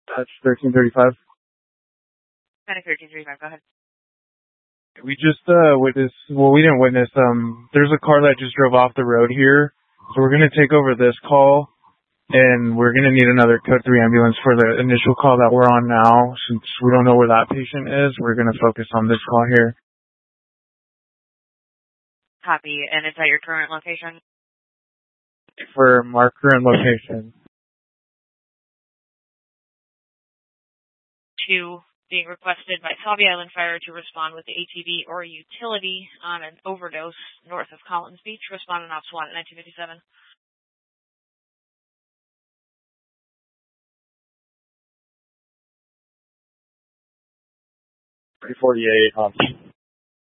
That's 1335. Medic 1335, go ahead. We just witnessed, well, we didn't witness, there's a car that just drove off the road here, so we're going to take over this call, and we're going to need another Code 3 ambulance for the initial call that we're on now. Since we don't know where that patient is, we're going to focus on this call here. Copy, and is that your current location? For marker and location. 2, being requested by Sauvie Island Fire to respond with the ATV or utility on an overdose north of Collins Beach. Respond on Ops 1 at 1957. $348,